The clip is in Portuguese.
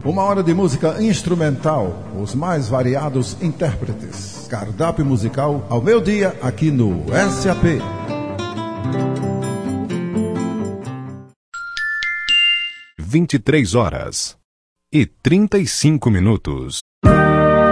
Uma hora de música instrumental, os mais variados intérpretes. Cardápio musical ao meio-dia aqui no SAP. (23 horas e 35 minutos).